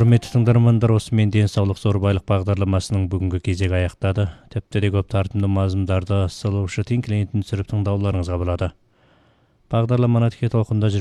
Құрметті тыңдармандар, осымен денсаулық зор байлық бағдарламасының бүгінгі кезегі аяқтады. Тіпті де көп тартымды мазмұндарды Solution клиентін түсіріп тыңдауларыңызға болады. Бағдарламаны тіке толқында